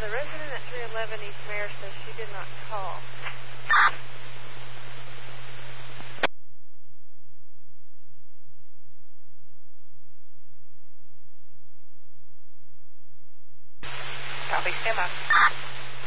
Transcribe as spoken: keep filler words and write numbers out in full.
the resident at three eleven East Mayor says she did not call. Copy, stand by.